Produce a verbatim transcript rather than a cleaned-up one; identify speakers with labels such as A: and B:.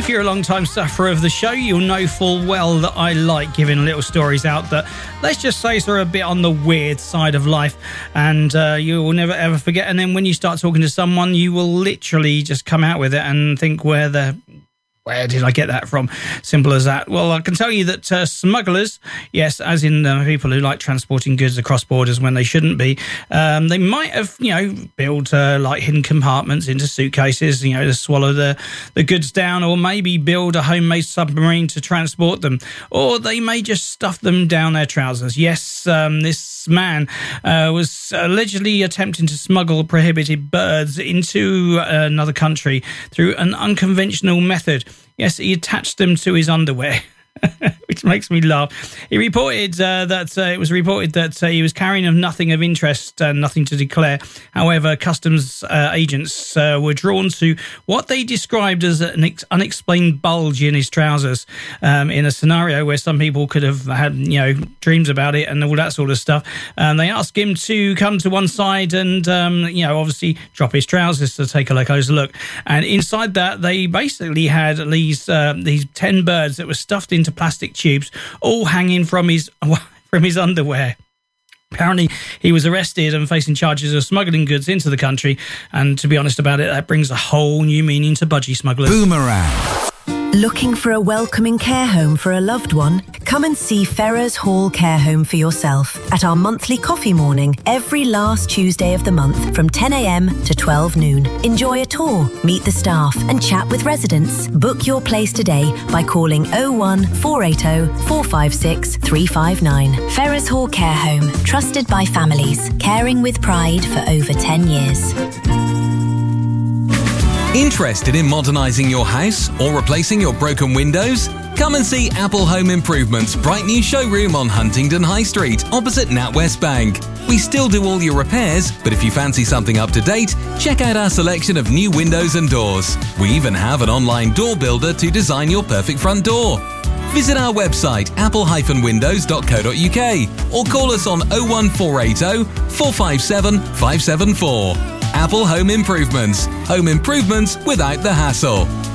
A: if you're a long-time sufferer of the show, you'll know full well that I like giving little stories out that, let's just say, are a bit on the weird side of life, and uh, you will never ever forget. And then when you start talking to someone, you will literally just come out with it and think, where the... Where did I get that from? Simple as that. Well, I can tell you that uh, smugglers, yes, as in uh, people who like transporting goods across borders when they shouldn't be, um, they might have, you know, built uh, like hidden compartments into suitcases, you know, to swallow the, the goods down, or maybe build a homemade submarine to transport them, or they may just stuff them down their trousers. Yes, um, this man uh, was allegedly attempting to smuggle prohibited birds into another country through an unconventional method. Yes, he attached them to his underwear, which makes me laugh. He reported uh, that uh, it was reported that uh, he was carrying of nothing of interest and nothing to declare. However, customs uh, agents uh, were drawn to what they described as an ex- unexplained bulge in his trousers, um, in a scenario where some people could have had, you know, dreams about it and all that sort of stuff. And they asked him to come to one side and, um, you know, obviously drop his trousers to take a closer look. And inside that, they basically had these uh, these ten birds that were stuffed into plastic tubes, all hanging from his from his underwear. Apparently, he was arrested and facing charges of smuggling goods into the country. And to be honest about it, that brings a whole new meaning to budgie smugglers.
B: Boomerang.
C: Looking for a welcoming care home for a loved one? Come and see Ferrers Hall Care Home for yourself at our monthly coffee morning every last Tuesday of the month from ten a.m. to twelve noon. Enjoy a tour, meet the staff and chat with residents. Book your place today by calling oh one four eight oh four five six three five nine. Ferrers Hall Care Home, trusted by families, caring with pride for over ten years.
B: Interested in modernising your house or replacing your broken windows? Come and see Apple Home Improvement's bright new showroom on Huntingdon High Street, opposite NatWest Bank. We still do all your repairs, but if you fancy something up to date, check out our selection of new windows and doors. We even have an online door builder to design your perfect front door. Visit our website apple dash windows dot co dot uk or call us on oh one four eight oh four five seven five seven four. Apple Home Improvements. Home improvements without the hassle.